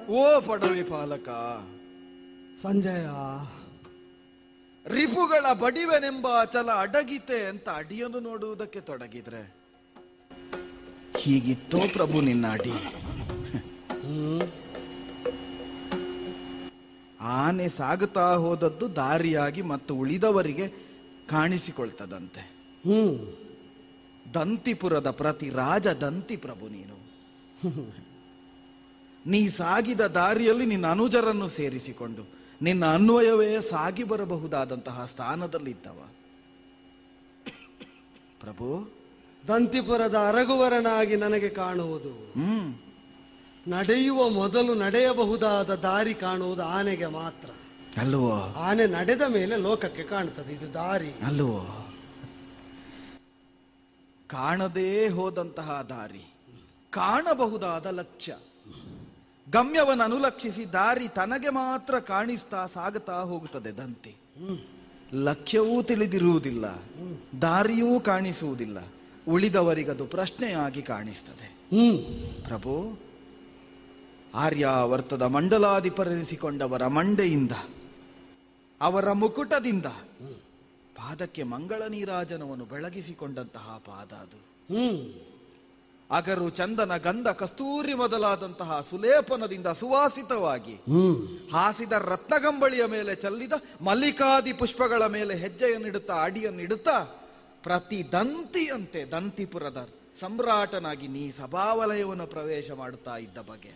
ಓ ಪಡವಿ ಪಾಲಕ ಸಂಜಯ, ರಿಪುಗಳ ಬಡಿವೆನೆಂಬ ಅಚಲ ಅಡಗಿತೆ ಅಂತ ಅಡಿಯನ್ನು ನೋಡುವುದಕ್ಕೆ ತೊಡಗಿದ್ರೆ ಹೀಗಿತ್ತೋ ಪ್ರಭು ನಿನ್ನ ಅಡಿ? ಆನೆ ಸಾಗುತ್ತಾ ಹೋದದ್ದು ದಾರಿಯಾಗಿ ಮತ್ತು ಉಳಿದವರಿಗೆ ಕಾಣಿಸಿಕೊಳ್ತದಂತೆ. ದಂತಿಪುರದ ಪ್ರತಿ ರಾಜ ದಂತಿ ಪ್ರಭು ನೀನು. ನೀ ಸಾಗಿದ ದಾರಿಯಲ್ಲಿ ನಿನ್ನ ಅನುಜರನ್ನು ಸೇರಿಸಿಕೊಂಡು ನಿನ್ನ ಅನ್ವಯವೇ ಸಾಗಿ ಬರಬಹುದಾದಂತಹ ಸ್ಥಾನದಲ್ಲಿದ್ದವ ಪ್ರಭು. ದಂತಿಪುರದ ಅರಗುವರನಾಗಿ ನನಗೆ ಕಾಣುವುದು, ನಡೆಯುವ ಮೊದಲು ನಡೆಯಬಹುದಾದ ದಾರಿ ಕಾಣುವುದು ಆನೆಗೆ ಮಾತ್ರ ಅಲ್ವೋ? ಆನೆ ನಡೆದ ಮೇಲೆ ಲೋಕಕ್ಕೆ ಕಾಣುತ್ತದೆ ಇದು ದಾರಿ ಅಲ್ವೋ? ಕಾಣದೇ ಹೋದಂತಹ ದಾರಿ, ಕಾಣಬಹುದಾದ ಲಕ್ಷ್ಯ, ಗಮ್ಯವನ್ನು ಅನುಲಕ್ಷಿಸಿ ದಾರಿ ತನಗೆ ಮಾತ್ರ ಕಾಣಿಸ್ತಾ ಸಾಗುತ್ತಾ ಹೋಗುತ್ತದೆ ದಂತಿ. ಲಕ್ಷ್ಯವೂ ತಿಳಿದಿರುವುದಿಲ್ಲ, ದಾರಿಯೂ ಕಾಣಿಸುವುದಿಲ್ಲ, ಉಳಿದವರಿಗದು ಪ್ರಶ್ನೆಯಾಗಿ ಕಾಣಿಸ್ತದೆ. ಪ್ರಭು, ಆರ್ಯಾವರ್ತದ ಮಂಡಲಾಧಿಪರೆನಿಸಿಕೊಂಡವರ ಮಂಡೆಯಿಂದ, ಅವರ ಮುಕುಟದಿಂದ ಪಾದಕ್ಕೆ ಮಂಗಳ ನೀರಾಜನವನ್ನು ಬೆಳಗಿಸಿಕೊಂಡಂತಹ ಪಾದ ಅದು. ಅಗರು, ಚಂದನ, ಗಂಧ, ಕಸ್ತೂರಿ ಮೊದಲಾದಂತಹ ಸುಲೇಪನದಿಂದ ಸುವಾಸಿತವಾಗಿ ಹಾಸಿದ ರತ್ನಗಂಬಳಿಯ ಮೇಲೆ ಚೆಲ್ಲಿದ ಮಲ್ಲಿಕಾದಿ ಪುಷ್ಪಗಳ ಮೇಲೆ ಹೆಜ್ಜೆಯನ್ನಿಡುತ್ತಾ ಅಡಿಯನ್ನಿಡುತ್ತಾ ಪ್ರತಿ ದಂತಿಯಂತೆ ದಂತಿಪುರದ ಸಮ್ರಾಟನಾಗಿ ನೀ ಸಭಾವಲಯವನ್ನು ಪ್ರವೇಶ ಮಾಡುತ್ತಾ ಇದ್ದ ಬಗೆ,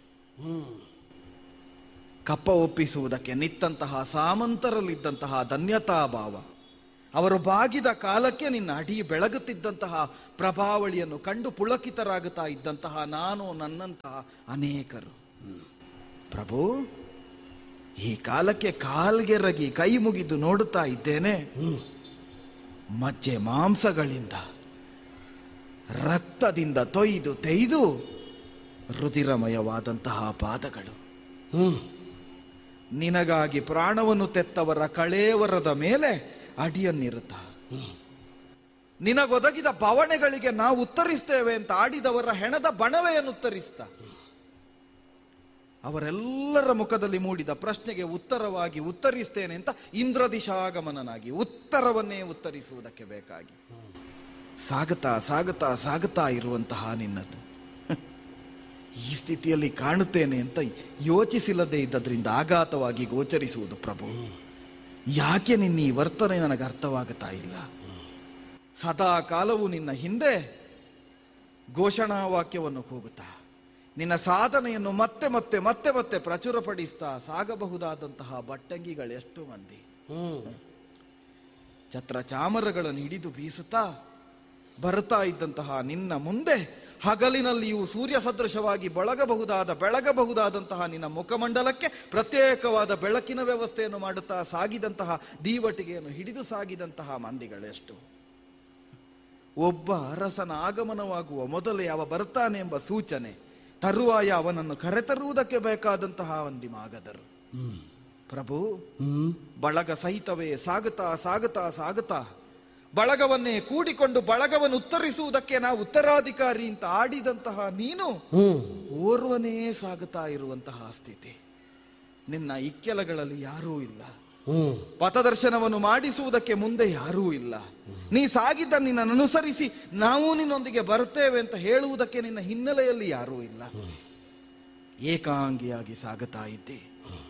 ಕಪ್ಪ ಒಪ್ಪಿಸುವುದಕ್ಕೆ ನಿತ್ತಂತಹ ಸಾಮಂತರಲ್ಲಿದ್ದಂತಹ ಧನ್ಯತಾ ಭಾವ, ಅವರು ಬಾಗಿದ ಕಾಲಕ್ಕೆ ನಿನ್ನ ಅಡಿ ಬೆಳಗುತ್ತಿದ್ದಂತಹ ಪ್ರಭಾವಳಿಯನ್ನು ಕಂಡು ಪುಳಕಿತರಾಗುತ್ತಾ ಇದ್ದಂತಹ ನಾನು, ನನ್ನಂತಹ ಅನೇಕರು. ಪ್ರಭು, ಈ ಕಾಲಕ್ಕೆ ಕಾಲ್ಗೆರಗಿ ಕೈ ಮುಗಿದು ನೋಡುತ್ತಾ ಇದ್ದೇನೆ. ಮಜ್ಜೆ ಮಾಂಸಗಳಿಂದ ರಕ್ತದಿಂದ ತೊಯ್ದು ತೆಯ್ದು ರುಧಿರಮಯವಾದಂತಹ ಪಾದಗಳು, ನಿನಗಾಗಿ ಪ್ರಾಣವನ್ನು ತೆತ್ತವರ ಕಳೇವರದ ಮೇಲೆ ಅಡಿಯನ್ನಿರುತ್ತ, ನಿನಗೊದಗಿದ ಬವಣೆಗಳಿಗೆ ನಾವು ಉತ್ತರಿಸ್ತೇವೆ ಅಂತ ಆಡಿದವರ ಹೆಣದ ಬಣವೆಯನ್ನು ಉತ್ತರಿಸ್ತ, ಅವರೆಲ್ಲರ ಮುಖದಲ್ಲಿ ಮೂಡಿದ ಪ್ರಶ್ನೆಗೆ ಉತ್ತರವಾಗಿ ಉತ್ತರಿಸ್ತೇನೆ ಅಂತ ಇಂದ್ರದಿಶಾಗಮನನಾಗಿ ಉತ್ತರವನ್ನೇ ಉತ್ತರಿಸುವುದಕ್ಕೆ ಬೇಕಾಗಿ ಸಾಗುತ್ತಾ ಸಾಗುತ್ತಾ ಸಾಗುತ್ತಾ ಇರುವಂತಹ ನಿನ್ನದು ಈ ಸ್ಥಿತಿಯಲ್ಲಿ ಕಾಣುತ್ತೇನೆ ಅಂತ ಯೋಚಿಸಿಲ್ಲದೆ ಇದ್ದದ್ರಿಂದ ಆಘಾತವಾಗಿ ಗೋಚರಿಸುವುದು. ಪ್ರಭು, ಯಾಕೆ ನಿನ್ನ ಈ ವರ್ತನೆ ನನಗೆ ಅರ್ಥವಾಗುತ್ತಾ ಇಲ್ಲ? ಸದಾ ಕಾಲವು ನಿನ್ನ ಹಿಂದೆ ಘೋಷಣಾ ವಾಕ್ಯವನ್ನು ಕೂಗುತ್ತಾ ನಿನ್ನ ಸಾಧನೆಯನ್ನು ಮತ್ತೆ ಮತ್ತೆ ಮತ್ತೆ ಮತ್ತೆ ಪ್ರಚುರಪಡಿಸ್ತಾ ಸಾಗಬಹುದಾದಂತಹ ಬಟ್ಟಂಗಿಗಳು ಎಷ್ಟು ಮಂದಿ ಛತ್ರ ಚಾಮರಗಳನ್ನು ಹಿಡಿದು ಬೀಸುತ್ತಾ ಬರುತ್ತಾ ಇದ್ದಂತಹ ನಿನ್ನ ಮುಂದೆ ಹಗಲಿನಲ್ಲಿಯೂ ಸೂರ್ಯ ಸದೃಶವಾಗಿ ಬೆಳಗಬಹುದಾದಂತಹ ನಿನ್ನ ಮುಖಮಂಡಲಕ್ಕೆ ಪ್ರತ್ಯೇಕವಾದ ಬೆಳಕಿನ ವ್ಯವಸ್ಥೆಯನ್ನು ಮಾಡುತ್ತಾ ಸಾಗಿದಂತಹ ದೀವಟಿಗೆಯನ್ನು ಹಿಡಿದು ಸಾಗಿದಂತಹ ಮಂದಿಗಳೆಷ್ಟು. ಒಬ್ಬ ಅರಸನ ಆಗಮನವಾಗುವ ಮೊದಲೇ ಅವ ಬರ್ತಾನೆ ಎಂಬ ಸೂಚನೆ, ತರುವಾಯ ಅವನನ್ನು ಕರೆತರುವುದಕ್ಕೆ ಬೇಕಾದಂತಹ ಒಂದಿ ಮಾಗದರು. ಪ್ರಭು, ಬಳಗ ಸಹಿತವೇ ಸಾಗುತ್ತಾ ಸಾಗುತ್ತಾ ಸಾಗುತ್ತಾ ಬಳಗವನ್ನೇ ಕೂಡಿಕೊಂಡು ಬಳಗವನ್ನು ಉತ್ತರಿಸುವುದಕ್ಕೆ ನಾವು ಉತ್ತರಾಧಿಕಾರಿ ಅಂತ ಆಡಿದಂತಹ ನೀನು ಓರ್ವನೇ ಸಾಗುತ್ತಾ ಇರುವಂತಹ ಸ್ಥಿತಿ. ನಿನ್ನ ಇಕ್ಕೆಲಗಳಲ್ಲಿ ಯಾರೂ ಇಲ್ಲ, ಪಥದರ್ಶನವನ್ನು ಮಾಡಿಸುವುದಕ್ಕೆ ಮುಂದೆ ಯಾರೂ ಇಲ್ಲ. ನೀ ಸಾಗಿದ್ದ ನಿನ್ನನ್ನು ಅನುಸರಿಸಿ ನಾವು ನಿನ್ನೊಂದಿಗೆ ಬರ್ತೇವೆ ಅಂತ ಹೇಳುವುದಕ್ಕೆ ನಿನ್ನ ಹಿನ್ನೆಲೆಯಲ್ಲಿ ಯಾರೂ ಇಲ್ಲ. ಏಕಾಂಗಿಯಾಗಿ ಸಾಗುತ್ತಾ ಇದ್ದೆ.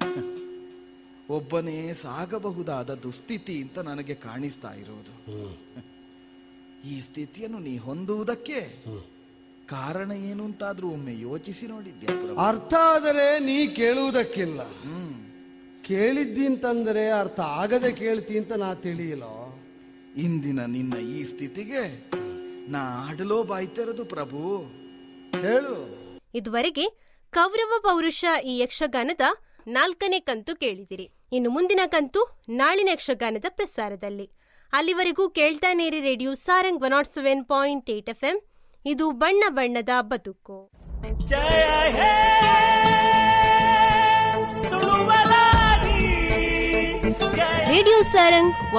ಒಬ್ಬನೇ ಸಾಗಬಹುದಾದ ದುಸ್ಥಿತಿ ಅಂತ ನನಗೆ ಕಾಣಿಸ್ತಾ ಇರುವುದು. ಈ ಸ್ಥಿತಿಯನ್ನು ನೀ ಹೊಂದುವುದಕ್ಕೆ ಕಾರಣ ಏನು ಅಂತಾದ್ರೂ ಒಮ್ಮೆ ಯೋಚಿಸಿ ನೋಡಿದ್ದೆ? ಅರ್ಥ ಆದರೆ ನೀ ಕೇಳುವುದಕ್ಕಿಲ್ಲ, ಕೇಳಿದ್ದಿಂತಂದ್ರೆ ಅರ್ಥ ಆಗದೆ ಕೇಳ್ತಿ ಅಂತ ನಾ ತಿಳಿಯಲ್ಲ. ಇಂದಿನ ನಿನ್ನ ಈ ಸ್ಥಿತಿಗೆ ನಾ ಆಡಲೋ ಬಾಯ್ತಿರೋದು ಪ್ರಭು. ಹೇಳು. ಇದುವರೆಗೆ ಕೌರವ ಪೌರುಷ ಈ ಯಕ್ಷಗಾನದ 4ನೇ ಕಂತು ಕೇಳಿದಿರಿ. ಇನ್ನು ಮುಂದಿನ ಕಂತು ನಾಳಿನ ಯಕ್ಷಗಾನದ ಪ್ರಸಾರದಲ್ಲಿ. ಅಲ್ಲಿವರೆಗೂ ಕೇಳ್ತಾನೇರಿ ರೇಡಿಯೋ ಸಾರಂಗ್ 107.8 FM. ಇದು ಬಣ್ಣ ಬಣ್ಣದ ಬದುಕು. ರೇಡಿಯೋ ಸಾರಂಗ್